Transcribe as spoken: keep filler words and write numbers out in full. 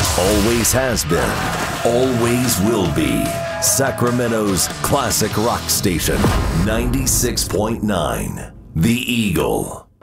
Always has been, always will be. Sacramento's classic rock station, ninety-six point nine, The Eagle.